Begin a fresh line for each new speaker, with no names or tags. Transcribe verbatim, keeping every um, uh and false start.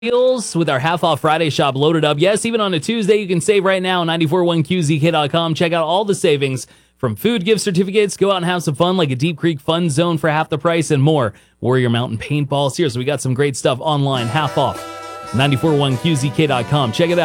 deals with our half off Friday shop loaded up. Yes, even on a Tuesday, you can save right now. nine four one Q Z K dot com. Check out all the savings from food gift certificates. Go out and have some fun like a Deep Creek Fun Zone for half the price and more. Warrior Mountain paintballs. Seriously, we got some great stuff online, half off. nine four one Q Z K dot com. Check it out.